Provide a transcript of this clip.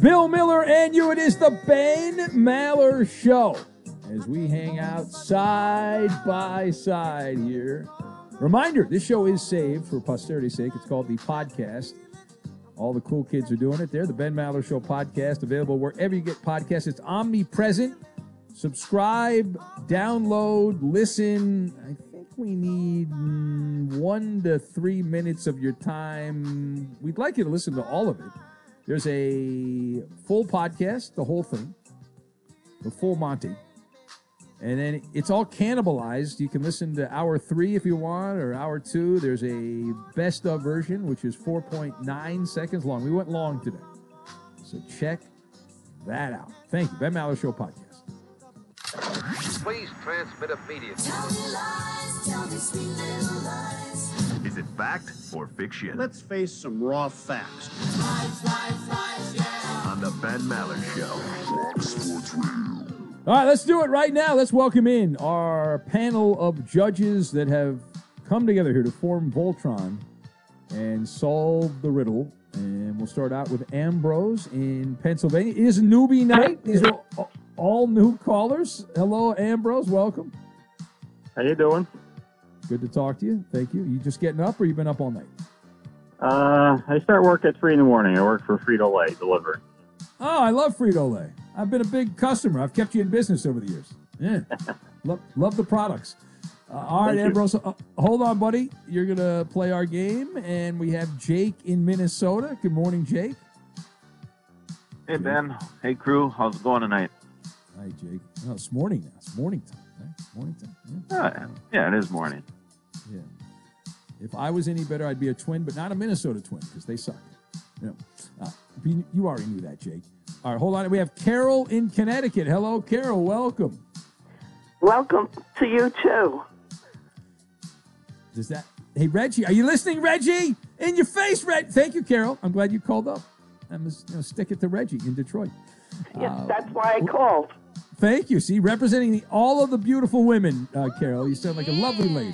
Bill Miller and you. It is the Ben Maller Show as we hang out side by side here. Reminder, this show is saved for posterity's sake. It's called The Podcast. All the cool kids are doing it there. The Ben Maller Show podcast, available wherever you get podcasts. It's omnipresent. Subscribe, download, listen. I think we need 1 to 3 minutes of your time. We'd like you to listen to all of it. There's a full podcast, the whole thing, the full Monty. And then it's all cannibalized. You can listen to hour 3 if you want, or hour 2. There's a best of version, which is 4.9 seconds long. We went long today. So check that out. Thank you. Ben Maller Show podcast. Please transmit immediately. Tell me lies, tell me sweet little lies. Is it fact or fiction? Let's face some raw facts. Lies, lies, lies, yeah. On the Ben Maller Show. All right, let's do it right now. Let's welcome in our panel of judges that have come together here to form Voltron and solve the riddle. And we'll start out with Ambrose in Pennsylvania. It is a newbie night. These are all new callers. Hello, Ambrose. Welcome. How you doing? Good to talk to you. Thank you. You just getting up, or you been up all night? I start work at 3 in the morning. I work for Frito-Lay Delivery. Oh, I love Frito-Lay. I've been a big customer. I've kept you in business over the years. Yeah. love the products. All right, Ambrose, hold on, buddy. You're going to play our game, and we have Jake in Minnesota. Good morning, Jake. Hey, Ben. Hey, crew. How's it going tonight? Hi, Jake. Oh, it's morning now. It's morning time, right? Morning time. Yeah, it is morning. Yeah. If I was any better, I'd be a twin, but not a Minnesota twin, because they suck. You already knew that, Jake. All right, hold on. We have Carol in Connecticut. Hello, Carol. Welcome. Welcome to you, too. Hey, Reggie, are you listening, Reggie? In your face, Reggie. Thank you, Carol. I'm glad you called up. I'm going to stick it to Reggie in Detroit. Yes, that's why I called. Thank you. See, representing all of the beautiful women, Carol. You sound like a lovely lady.